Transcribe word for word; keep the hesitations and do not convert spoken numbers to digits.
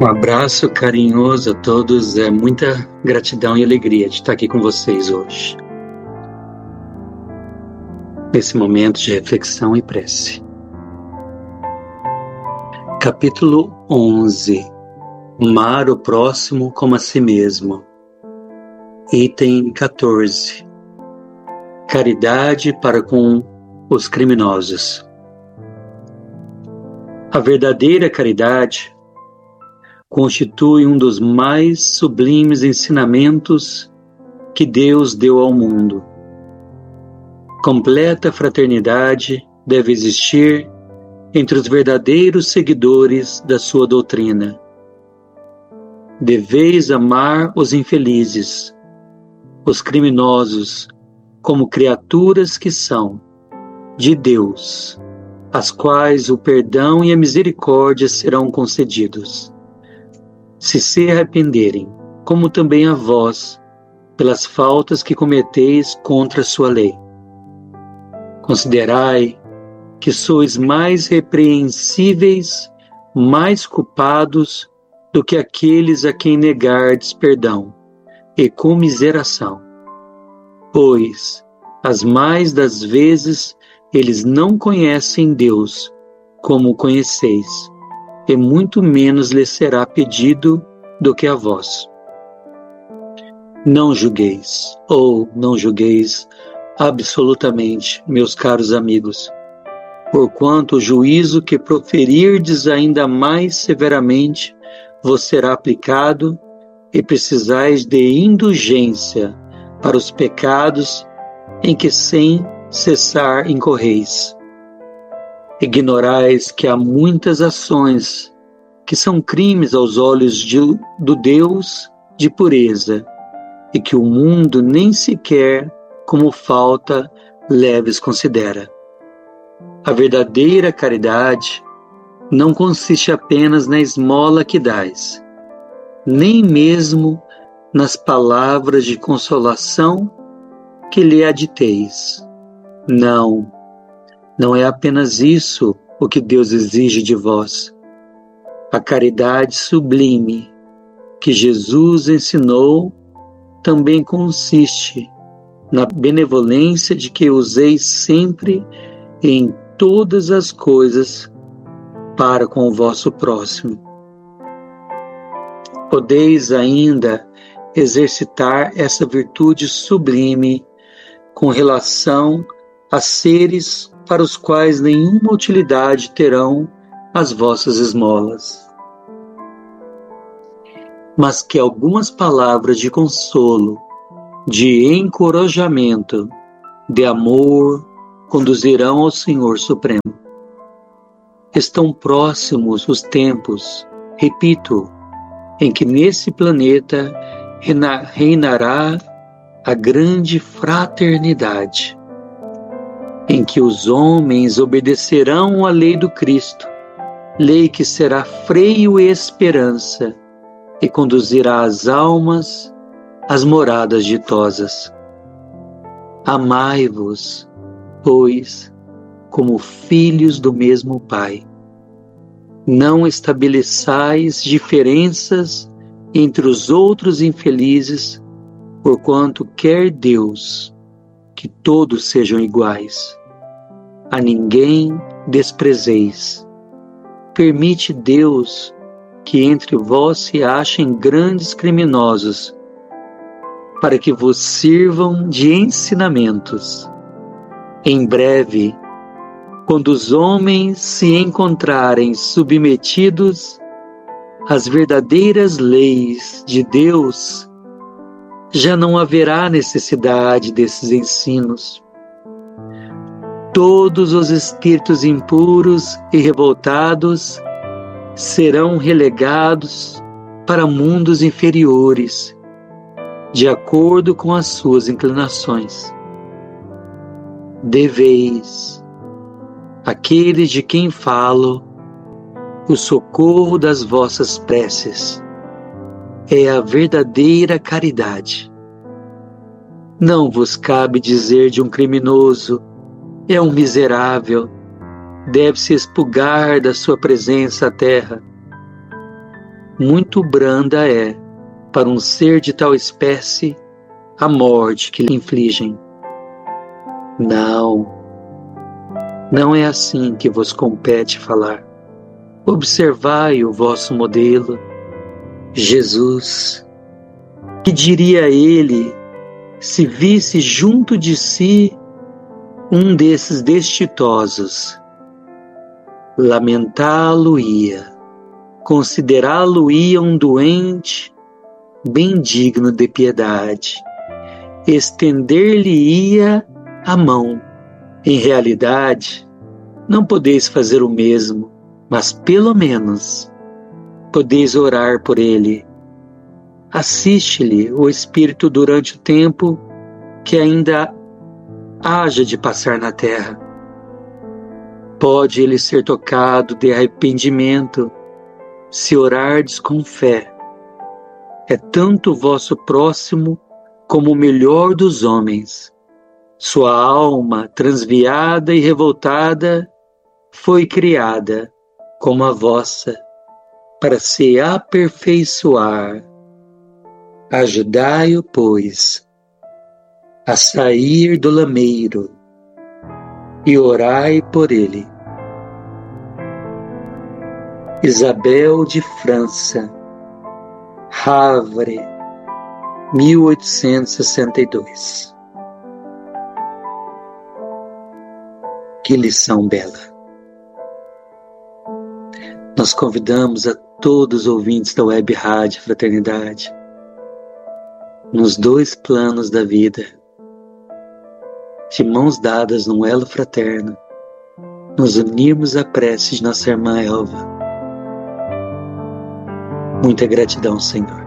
Um abraço carinhoso a todos, é muita gratidão e alegria de estar aqui com vocês hoje. Nesse momento de reflexão e prece. Capítulo onze. Amar o próximo como a si mesmo. Item quatorze. Caridade para com os criminosos. A verdadeira caridade constitui um dos mais sublimes ensinamentos que Deus deu ao mundo. Completa fraternidade deve existir entre os verdadeiros seguidores da sua doutrina. Deveis amar os infelizes, os criminosos, como criaturas que são, de Deus, às quais o perdão e a misericórdia serão concedidos, se se arrependerem, como também a vós, pelas faltas que cometeis contra a sua lei. Considerai que sois mais repreensíveis, mais culpados do que aqueles a quem negardes perdão e comiseração. Pois, as mais das vezes, eles não conhecem Deus como o conheceis, e muito menos lhes será pedido do que a vós. Não julgueis, ou não julgueis absolutamente, meus caros amigos, porquanto o juízo que proferirdes ainda mais severamente vos será aplicado, e precisais de indulgência para os pecados em que sem cessar incorreis. Ignorais que há muitas ações que são crimes aos olhos de, do Deus de pureza, e que o mundo nem sequer como falta leves considera. A verdadeira caridade não consiste apenas na esmola que dais, nem mesmo nas palavras de consolação que lhe aditeis. Não, não é apenas isso o que Deus exige de vós. A caridade sublime que Jesus ensinou também consiste na benevolência de que useis sempre e em todas as coisas para com o vosso próximo. Podeis ainda exercitar essa virtude sublime com relação a seres para os quais nenhuma utilidade terão as vossas esmolas. Mas que algumas palavras de consolo, de encorajamento, de amor, conduzirão ao Senhor Supremo. Estão próximos os tempos, repito, em que nesse planeta reinará a grande fraternidade, em que os homens obedecerão à lei do Cristo, lei que será freio e esperança, e conduzirá as almas às moradas ditosas. Amai-vos, pois, como filhos do mesmo Pai. Não estabeleçais diferenças entre os outros infelizes, porquanto quer Deus que todos sejam iguais. A ninguém desprezeis. Permite Deus que entre vós se achem grandes criminosos, para que vos sirvam de ensinamentos. Em breve, quando os homens se encontrarem submetidos às verdadeiras leis de Deus, já não haverá necessidade desses ensinos. Todos os espíritos impuros e revoltados serão relegados para mundos inferiores, de acordo com as suas inclinações. Deveis, aqueles de quem falo, o socorro das vossas preces. É a verdadeira caridade. Não vos cabe dizer de um criminoso: é um miserável, deve-se expurgar da sua presença à terra. muito branda é, para um ser de tal espécie, a morte que lhe infligem. Não, não é assim que vos compete falar. Observai o vosso modelo, Jesus. Que diria ele se visse junto de si um desses destitosos? Lamentá-lo-ia, considerá-lo-ia um doente bem digno de piedade, estender-lhe-ia a mão. Em realidade, não podeis fazer o mesmo, mas pelo menos podeis orar por ele. Assiste-lhe o Espírito durante o tempo que ainda haja de passar na terra. Pode ele ser tocado de arrependimento, se orardes com fé. É tanto o vosso próximo como o melhor dos homens. Sua alma, transviada e revoltada, foi criada, como a vossa, para se aperfeiçoar. Ajudai-o, pois, a sair do lameiro, e orai por ele. Isabel de França, Havre, mil oitocentos e sessenta e dois. Que lição bela! Nós convidamos a todos os ouvintes da Web Rádio Fraternidade, nos dois planos da vida, de mãos dadas num elo fraterno, nos unirmos à prece de nossa irmã Elva. Muita gratidão, Senhor.